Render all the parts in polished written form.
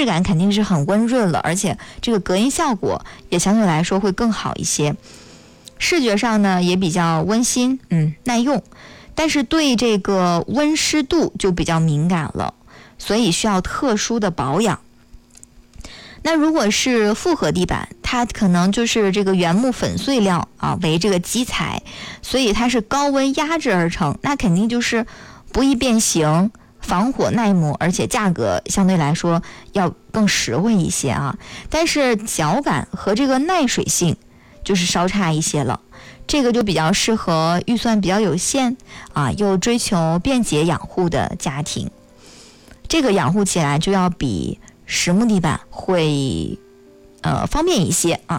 质感肯定是很温润了，而且这个隔音效果也相对来说会更好一些。视觉上呢也比较温馨，耐用，但是对这个温湿度就比较敏感了，所以需要特殊的保养。那如果是复合地板，它可能就是这个原木粉碎料为这个基材，所以它是高温压制而成，那肯定就是不易变形，防火耐磨，而且价格相对来说要更实惠一些啊。但是脚感和这个耐水性就是稍差一些了，这个就比较适合预算比较有限又追求便捷养护的家庭。这个养护起来就要比实木地板会方便一些啊。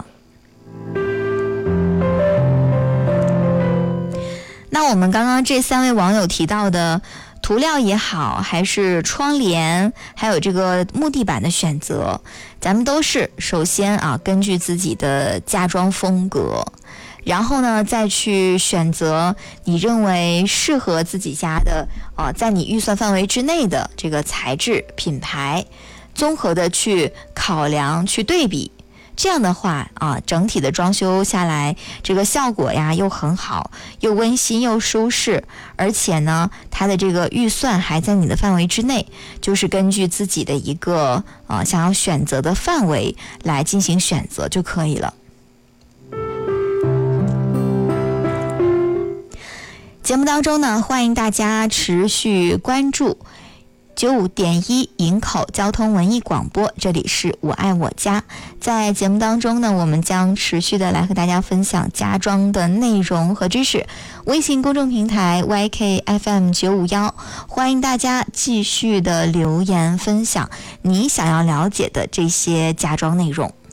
那我们刚刚这3位网友提到的涂料也好，还是窗帘，还有这个木地板的选择，咱们都是首先根据自己的家装风格，然后呢再去选择你认为适合自己家的在你预算范围之内的这个材质品牌，综合的去考量去对比，这样的话整体的装修下来，这个效果呀又很好，又温馨又舒适，而且呢它的这个预算还在你的范围之内，就是根据自己的一个想要选择的范围来进行选择就可以了。节目当中呢，欢迎大家持续关注95.1营口交通文艺广播，这里是我爱我家。在节目当中呢，我们将持续的来和大家分享家装的内容和知识。微信公众平台 YKFM951，欢迎大家继续的留言分享你想要了解的这些家装内容。